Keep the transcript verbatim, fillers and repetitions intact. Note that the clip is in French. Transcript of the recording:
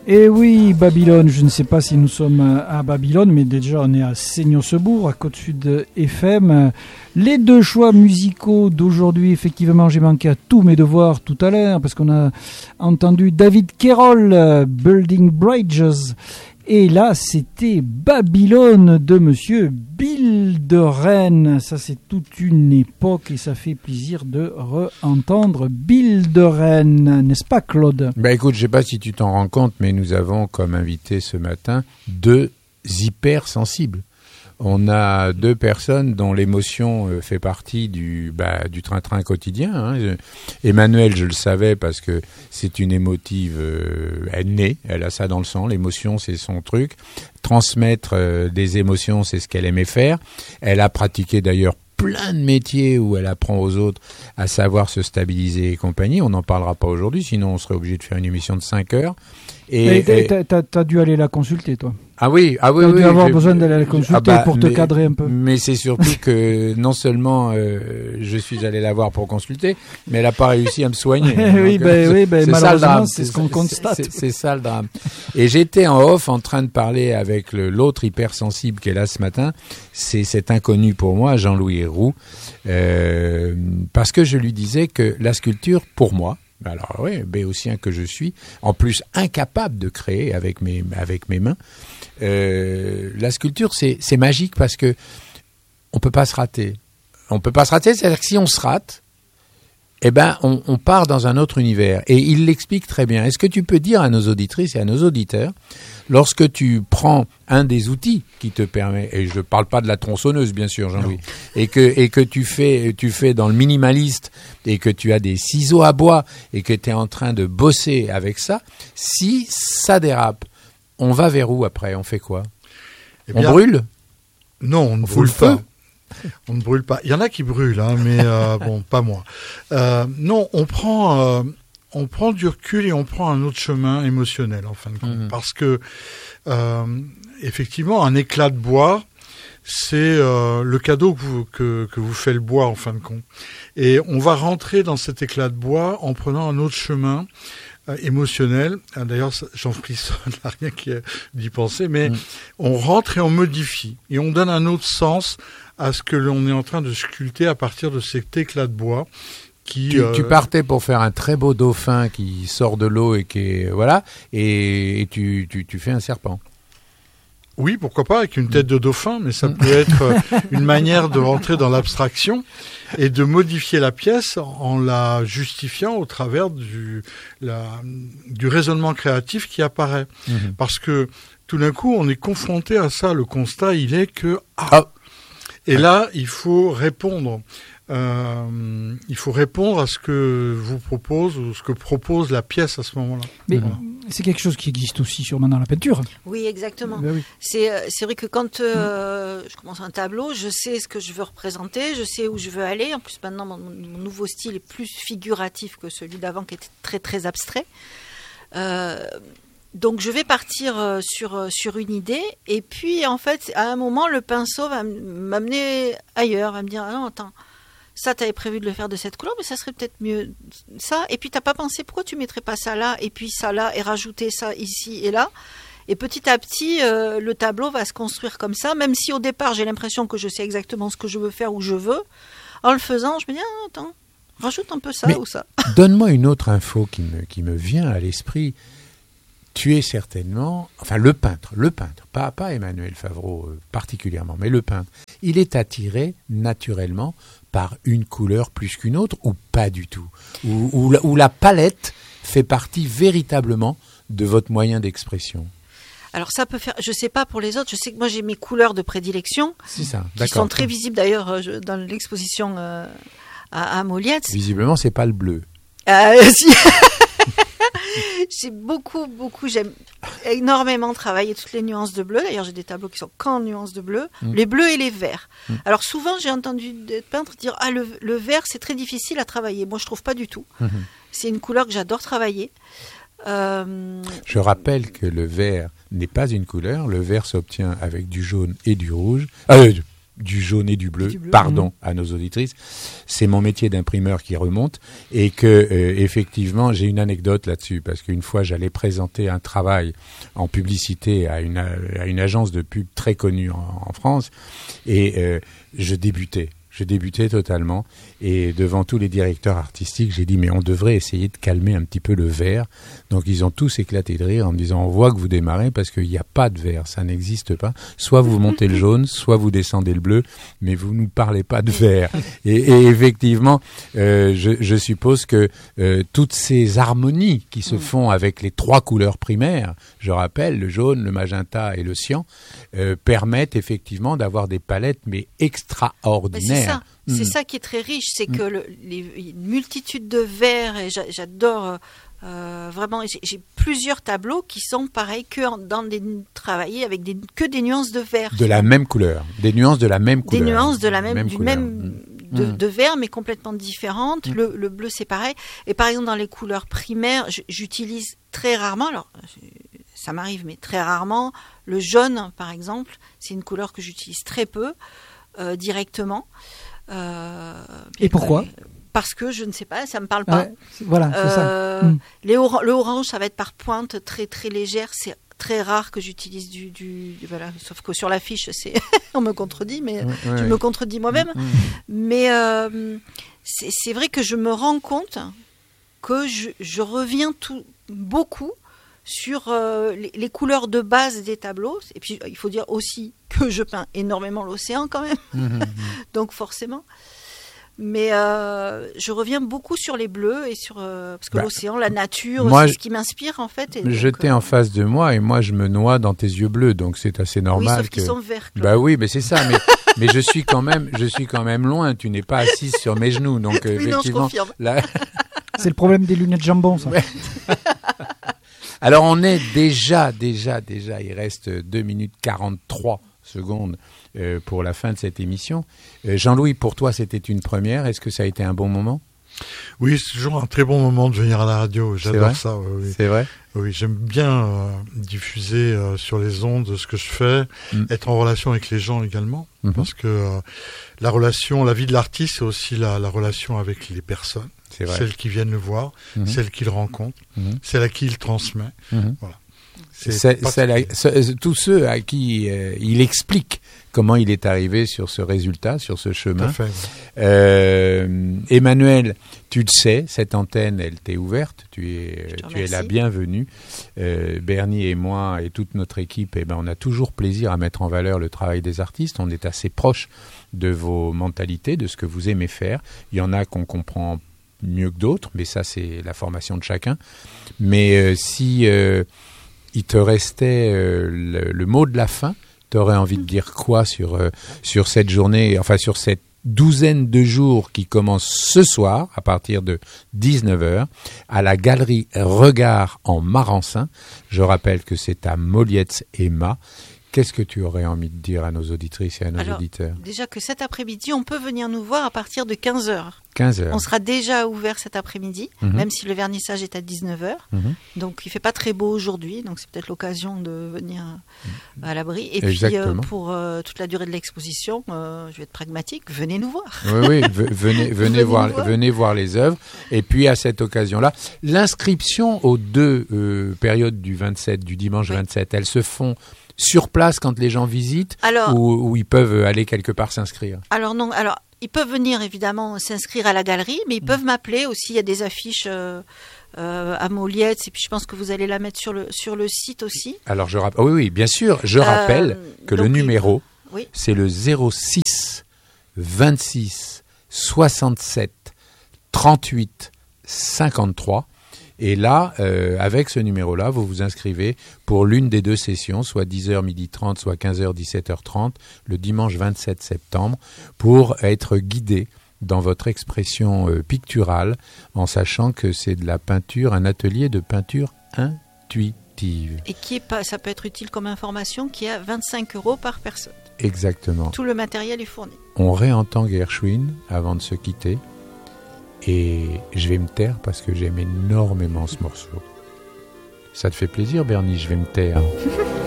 Et oui, Babylone, je ne sais pas si nous sommes à Babylone, mais déjà on est à Seignon-Sebourg, à Côte-Sud F M. Les deux choix musicaux d'aujourd'hui, effectivement, j'ai manqué à tous mes devoirs tout à l'heure, parce qu'on a entendu David Kerrol, Building Bridges. Et là, c'était Babylone de Monsieur Bill de Rennes. Ça, c'est toute une époque et ça fait plaisir de re-entendre Bill de Rennes, n'est-ce pas, Claude ? Ben écoute, je ne sais pas si tu t'en rends compte, mais nous avons comme invité ce matin deux hypersensibles. On a deux personnes dont l'émotion fait partie du, bah, du train-train quotidien. Hein. Emmanuel, je le savais parce que c'est une émotive, euh, elle naît, elle a ça dans le sang. L'émotion, c'est son truc. Transmettre euh, des émotions, c'est ce qu'elle aimait faire. Elle a pratiqué d'ailleurs plein de métiers où elle apprend aux autres à savoir se stabiliser et compagnie. On n'en parlera pas aujourd'hui, sinon on serait obligé de faire une émission de cinq heures. Et, et t'as, t'as, t'as dû aller la consulter, toi. Ah oui, ah oui, t'as oui. dû avoir je, besoin d'aller la consulter ah bah, pour te mais, cadrer un peu. Mais c'est surtout que non seulement euh, je suis allé la voir pour consulter, mais elle n'a pas réussi à me soigner. oui, Donc, ben, c'est, oui, ben, c'est malheureusement, c'est, c'est ce qu'on constate. C'est, c'est, c'est ça le drame. Et j'étais en off en train de parler avec le, l'autre hypersensible qui est là ce matin. C'est cet inconnu pour moi, Jean-Louis Héroux, euh, parce que je lui disais que la sculpture, pour moi, alors oui, béotien que je suis, en plus incapable de créer avec mes, avec mes mains, euh, la sculpture c'est, c'est magique parce que on peut pas se rater. On peut pas se rater, c'est-à-dire que si on se rate, eh ben on, on part dans un autre univers. Et il l'explique très bien. Est-ce que tu peux dire à nos auditrices et à nos auditeurs, lorsque tu prends un des outils qui te permet, et je ne parle pas de la tronçonneuse bien sûr Jean-Louis, et que, et que tu fais, tu fais dans le minimaliste, et que tu as des ciseaux à bois, et que tu es en train de bosser avec ça, si ça dérape, on va vers où après ? On fait quoi ? eh bien, On brûle ? Non, on ne brûle pas. On ne brûle pas. Il y en a qui brûlent, hein, mais euh, bon, pas moi. Euh, non, on prend... Euh, on prend du recul et on prend un autre chemin émotionnel en fin de compte, mmh. parce que euh, effectivement un éclat de bois c'est euh, le cadeau que vous, que, que vous fait le bois en fin de compte, et on va rentrer dans cet éclat de bois en prenant un autre chemin euh, émotionnel. D'ailleurs j'en frissonne à rien d'y penser, mais mmh. on rentre et on modifie et on donne un autre sens à ce que l'on est en train de sculpter à partir de cet éclat de bois. Qui, tu, euh... tu partais pour faire un très beau dauphin qui sort de l'eau et qui est, voilà, et, et tu, tu, tu fais un serpent. Oui, pourquoi pas, avec une tête de dauphin, mais ça peut être une manière de rentrer dans l'abstraction et de modifier la pièce en la justifiant au travers du, la, du raisonnement créatif qui apparaît. Mmh. Parce que tout d'un coup, on est confronté à ça. Le constat, il est que... Ah, ah. Et là, il faut répondre. Euh, il faut répondre à ce que vous propose ou ce que propose la pièce à ce moment-là. Mais voilà. C'est quelque chose qui existe aussi sûrement dans la peinture. Oui, exactement. Ben oui. C'est, c'est vrai que quand euh, je commence un tableau, je sais ce que je veux représenter, je sais où je veux aller. En plus, maintenant, mon, mon nouveau style est plus figuratif que celui d'avant qui était très, très abstrait. Euh, donc, je vais partir sur, sur une idée. Et puis, en fait, à un moment, le pinceau va m'amener ailleurs, va me dire « Ah non, attends ». Ça, tu avais prévu de le faire de cette couleur, mais ça serait peut-être mieux ça. Et puis, tu n'as pas pensé, pourquoi tu ne mettrais pas ça là, et puis ça là, et rajouter ça ici et là. Et petit à petit, euh, le tableau va se construire comme ça, même si au départ, j'ai l'impression que je sais exactement ce que je veux faire, où je veux. En le faisant, je me dis, ah, attends, rajoute un peu ça mais ou ça. Donne-moi une autre info qui me, qui me vient à l'esprit. Tu es certainement, enfin le peintre, le peintre, pas, pas Emmanuel Favreau euh, particulièrement, mais le peintre, il est attiré naturellement par une couleur plus qu'une autre, ou pas du tout, ou, ou, la, ou la palette fait partie véritablement de votre moyen d'expression. Alors ça peut faire, je sais pas pour les autres, je sais que moi j'ai mes couleurs de prédilection, c'est ça, qui d'accord. sont très visibles d'ailleurs dans l'exposition euh, à, à Moliette. Visiblement c'est pas le bleu. Euh, si. J'ai beaucoup, beaucoup, j'aime énormément travailler toutes les nuances de bleu. D'ailleurs, j'ai des tableaux qui sont qu'en nuances de bleu, mmh. les bleus et les verts. Mmh. Alors souvent, j'ai entendu des peintres dire « Ah, le, le vert, c'est très difficile à travailler. » Moi, je trouve pas du tout. Mmh. C'est une couleur que j'adore travailler. Euh... Je rappelle que le vert n'est pas une couleur. Le vert s'obtient avec du jaune et du rouge. Euh, du jaune et du bleu, du bleu. pardon Mmh. à nos auditrices. C'est mon métier d'imprimeur qui remonte et que euh, effectivement j'ai une anecdote là-dessus parce qu'une fois j'allais présenter un travail en publicité à une à une agence de pub très connue en, en France et euh, je débutais. Je débutais totalement et devant tous les directeurs artistiques, j'ai dit mais on devrait essayer de calmer un petit peu le vert. Donc ils ont tous éclaté de rire en me disant on voit que vous démarrez parce qu'il n'y a pas de vert, ça n'existe pas. Soit vous montez le jaune, soit vous descendez le bleu, mais vous nous parlez pas de vert. Et, et effectivement, euh, je, je suppose que euh, toutes ces harmonies qui se font avec les trois couleurs primaires, je rappelle le jaune, le magenta et le cyan, euh, permettent effectivement d'avoir des palettes mais extraordinaires. C'est ça, Mmh. c'est ça qui est très riche, c'est mmh. que le, les une multitude de verts, et j'a, j'adore euh, vraiment, j'ai, j'ai plusieurs tableaux qui sont pareils que en, dans des travaillés avec des, que des nuances de vert. De la même couleur, des nuances de la même couleur. Des nuances de la même, même du couleur. même de, mmh. de vert, mais complètement différentes. Mmh. Le, le bleu, c'est pareil. Et par exemple, dans les couleurs primaires, j'utilise très rarement, alors ça m'arrive, mais très rarement, le jaune, par exemple, c'est une couleur que j'utilise très peu, euh, directement. Euh, Et pourquoi ? Parce que je ne sais pas, ça me parle pas. Ouais, c'est, voilà, c'est euh, ça. Mm. Les or- le orange, ça va être par pointe, très très légère. C'est très rare que j'utilise du, du, du voilà. Sauf que sur l'affiche, c'est on me contredit, mais ouais, je ouais. me contredis moi-même. Mm. Mais euh, c'est, c'est vrai que je me rends compte que je, je reviens tout beaucoup sur euh, les, les couleurs de base des tableaux. Et puis, il faut dire aussi que je peins énormément l'océan quand même. Mmh, mmh. Donc, forcément. Mais euh, je reviens beaucoup sur les bleus et sur... Euh, parce que bah, l'océan, la nature, moi, c'est ce qui m'inspire en fait. Et je donc, t'ai euh, en face de moi et moi, je me noie dans tes yeux bleus. Donc, c'est assez normal. Oui, sauf que... qu'ils sont verts. Claude. Bah oui, mais c'est ça. Mais, mais je, suis quand même, je suis quand même loin. Tu n'es pas assise sur mes genoux. Donc, oui, effectivement... non, je confirme. Là... c'est le problème des lunettes jambon, ça. Ouais. Alors, on est déjà, déjà, déjà, il reste deux minutes quarante-trois secondes euh, pour la fin de cette émission. Euh, Jean-Louis, pour toi, c'était une première. Est-ce que ça a été un bon moment ? Oui, c'est toujours un très bon moment de venir à la radio. J'adore ça. Oui, oui. C'est vrai ? Oui, j'aime bien euh, diffuser euh, sur les ondes ce que je fais, mm. être en relation avec les gens également, mm-hmm. parce que euh, la relation, la vie de l'artiste, c'est aussi la, la relation avec les personnes. C'est vrai. Celles qui viennent le voir, mmh. celles qu'il rencontre, mmh. celles à qui il transmet. Mmh. Voilà. C'est c'est, c'est la, c'est, tous ceux à qui euh, il explique comment il est arrivé sur ce résultat, sur ce chemin. Tout à fait, ouais. euh, Emmanuel, tu le sais, cette antenne, elle t'est ouverte. Tu es, tu es la bienvenue. Euh, Bernie et moi et toute notre équipe, eh ben, on a toujours plaisir à mettre en valeur le travail des artistes. On est assez proche de vos mentalités, de ce que vous aimez faire. Il y en a qu'on comprend mieux que d'autres, mais ça c'est la formation de chacun. Mais euh, si euh, il te restait euh, le, le mot de la fin, tu aurais envie de dire quoi sur, euh, sur cette journée, enfin sur cette douzaine de jours qui commence ce soir à partir de dix-neuf heures à la galerie Regard en Marensin. Je rappelle que c'est à Molietz-Emma. Qu'est-ce que tu aurais envie de dire à nos auditrices et à nos Alors, auditeurs ? Déjà que cet après-midi, on peut venir nous voir à partir de quinze heures. quinze heures. On sera déjà ouvert cet après-midi, mm-hmm. même si le vernissage est à dix-neuf heures. Mm-hmm. Donc, il ne fait pas très beau aujourd'hui, donc c'est peut-être l'occasion de venir mm-hmm. à l'abri. Et Exactement. puis, euh, pour euh, toute la durée de l'exposition, euh, je vais être pragmatique, venez nous voir. Oui, oui, venez, venez, venez, voir, voir. venez voir les œuvres. Et puis, à cette occasion-là, l'inscription aux deux euh, périodes du vingt-sept, du dimanche oui. vingt-sept, elles se font... sur place quand les gens visitent alors, ou, ou ils peuvent aller quelque part s'inscrire ? Alors non, alors ils peuvent venir évidemment s'inscrire à la galerie, mais ils mmh. peuvent m'appeler aussi. Il y a des affiches euh, euh, à Molietz et puis je pense que vous allez la mettre sur le sur le site aussi. Alors je rappelle, oui oui bien sûr, je euh, rappelle que le numéro oui. c'est le zéro six vingt-six soixante-sept trente-huit cinquante-trois. Et là, euh, avec ce numéro-là, vous vous inscrivez pour l'une des deux sessions, soit dix heures midi trente, soit quinze heures dix-sept heures trente, le dimanche vingt-sept septembre, pour être guidé dans votre expression euh, picturale, en sachant que c'est de la peinture, un atelier de peinture intuitive. Et qui est pas, ça peut être utile comme information, qui est à vingt-cinq euros par personne. Exactement. Tout le matériel est fourni. On réentend Gershwin avant de se quitter. Et je vais me taire parce que j'aime énormément ce morceau. Ça te fait plaisir, Bernie ? Je vais me taire.